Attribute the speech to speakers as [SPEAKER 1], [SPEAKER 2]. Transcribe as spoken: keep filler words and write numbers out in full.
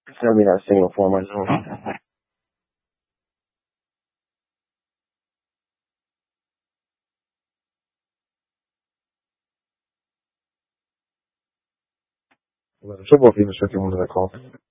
[SPEAKER 1] It's gonna be that single form I know. The football team is fifty-one to that call.